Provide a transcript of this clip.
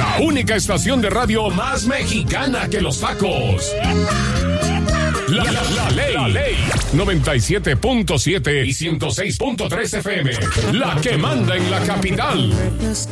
La única estación de radio más mexicana que los tacos. La ley 97.7 y 106.3 FM. La que manda en la capital.